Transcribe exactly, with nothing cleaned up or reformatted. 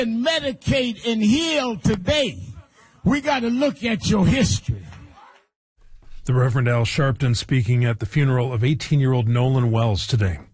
And medicate and heal today. We got to look at your history. The Reverend Al Sharpton speaking at the funeral of eighteen-year-old Nolan Wells today.